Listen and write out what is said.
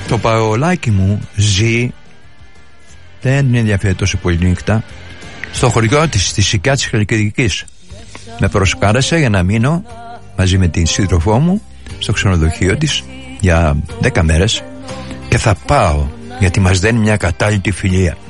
Το Παολάκι μου ζει, δεν με ενδιαφέρει τόσο πολύ νύχτα, στο χωριό της, στη Σικιά της Χαλκιδικής. Με προσκάλεσε για να μείνω μαζί με την σύντροφό μου στο ξενοδοχείο της για 10 μέρες και θα πάω γιατί μας δίνει μια κατάλληλη φιλία.